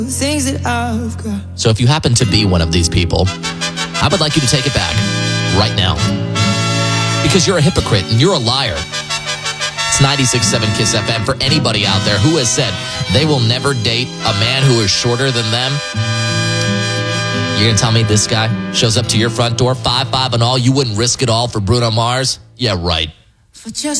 things that I've got. So if you happen to be one of these people, I would like you to take it back right now. Because you're a hypocrite and you're a liar. It's 96.7 KISS FM for anybody out there who has said they will never date a man who is shorter than them. You're going to tell me this guy shows up to your front door, 5'5" and all, you wouldn't risk it all for Bruno Mars? Yeah, right. For just